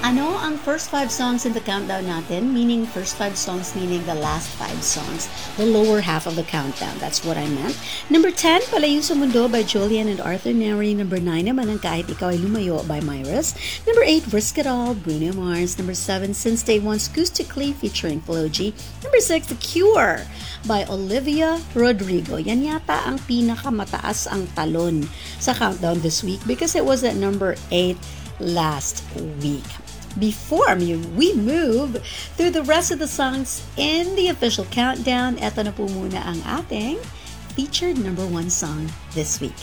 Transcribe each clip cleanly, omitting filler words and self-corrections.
Ano ang first 5 songs in the countdown natin? Meaning first 5 songs, meaning the last 5 songs. The lower half of the countdown. That's what I meant. Number 10, Palayo sa Mundo by Julian and Arthur Neri. Number 9 naman ang Kahit Ikaw Ay Lumayo by Myris. Number 8, Risk It All, Bruno Mars. Number 7, Since Day One, Acoustically featuring Flo G. Number 6, The Cure by Olivia Rodrigo. Yan yata ang pinakamataas ang talon sa countdown this week because it was at number 8 last week. Before we move through the rest of the songs in the official countdown, eto na po muna ang ating featured number 1 song this week.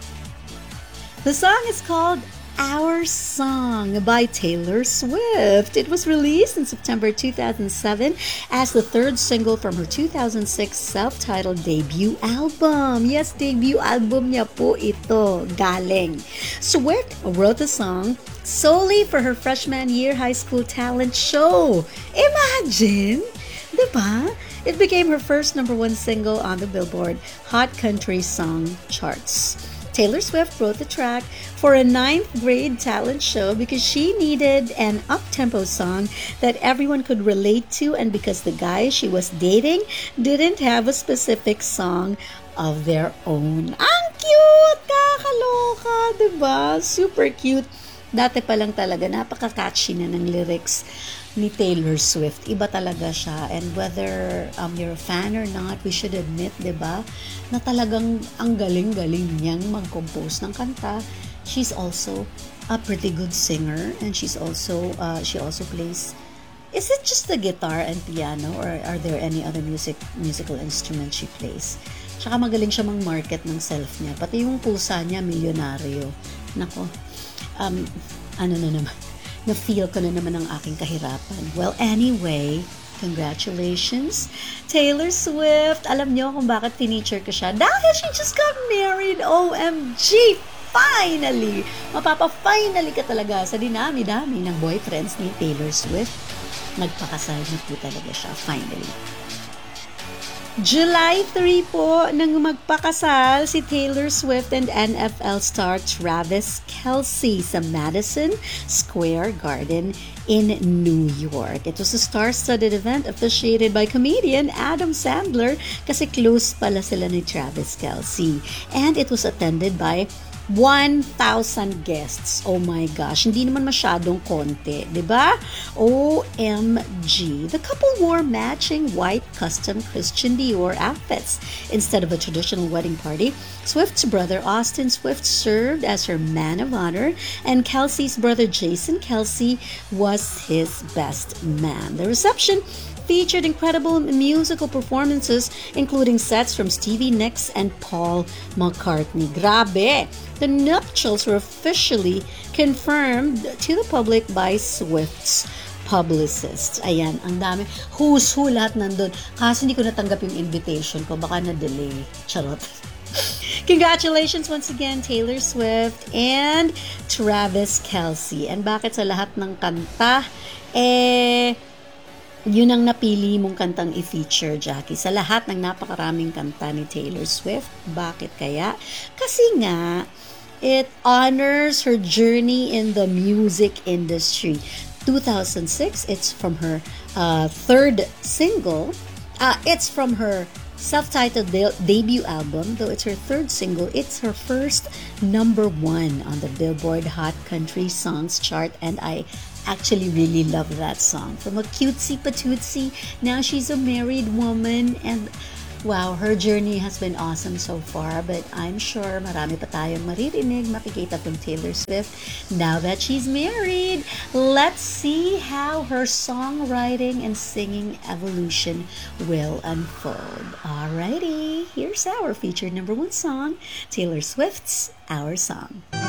The song is called Our Song by Taylor Swift. It was released in September 2007 as the 3rd single from her 2006 self-titled debut album. Yes, debut album niya po ito, galing. Swift wrote the song solely for her freshman year high school talent show. Imagine! Diba? It became her first number 1 single on the Billboard Hot Country Song charts. Taylor Swift wrote the track for a 9th grade talent show because she needed an up-tempo song that everyone could relate to and because the guy she was dating didn't have a specific song of their own. Ang cute! Kakaloka! Diba? Super cute. Dati pa lang talaga, napaka-catchy na ng lyrics ni Taylor Swift. Iba talaga siya. And whether you're a fan or not, we should admit, diba, na talagang ang galing-galing niyang mag-compose ng kanta. She's also a pretty good singer and she also plays. Is it just the guitar and piano or are there any other musical instruments she plays? Tsaka magaling siya mang-market ng self niya. Pati yung pusa niya, milyonaryo. Nako, ano na naman, na-feel ko na naman ang aking kahirapan. Well, anyway, congratulations, Taylor Swift. Alam niyo kung bakit feature ko siya? Dahil she just got married. OMG! Finally! Mapapa-finally ka talaga sa dinami-dami ng boyfriends ni Taylor Swift. Nagpakasal na po talaga siya, finally. July 3 po nang magpakasal si Taylor Swift and NFL star Travis Kelce sa Madison Square Garden in New York. It was a star-studded event officiated by comedian Adam Sandler kasi close pala sila ni Travis Kelce. And it was attended by 1,000 guests. Oh my gosh, hindi naman masyadong konti, di ba? OMG. The couple wore matching white custom Christian Dior outfits instead of a traditional wedding party. Swift's brother Austin Swift served as her man of honor, and Kelce's brother Jason Kelce was his best man. The reception featured incredible musical performances, including sets from Stevie Nicks and Paul McCartney. Grabe! The nuptials were officially confirmed to the public by Swift's publicists. Ayan, ang dami. Who's who, lahat nandun. Kasi hindi ko natanggap yung invitation ko. Baka na-delay. Charot. Congratulations once again, Taylor Swift and Travis Kelce. And bakit sa lahat ng kanta, yun ang napili mong kantang i-feature, Jackie. Sa lahat ng napakaraming kanta ni Taylor Swift, bakit kaya? Kasi nga, it honors her journey in the music industry. 2006, it's from her 3rd single. It's from her self-titled debut album. Though it's her 3rd single, it's her first number 1 on the Billboard Hot Country Songs chart, and I actually really love that song. From a cutesy patootsy, now she's a married woman, and wow, her journey has been awesome so far, but I'm sure marami pa tayong maririnig, makikita from Taylor Swift now that she's married. Let's see how her songwriting and singing evolution will unfold. Alrighty, here's our featured number 1 song, Taylor Swift's Our Song.